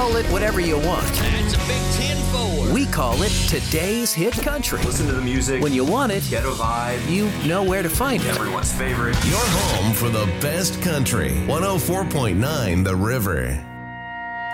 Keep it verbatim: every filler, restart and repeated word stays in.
Call it whatever you want. That's a big ten four. We call it Today's Hit Country. Listen to the music. When you want it, Get a vibe. you know where to find it. Everyone's favorite. Your home for the best country. one oh four point nine The River.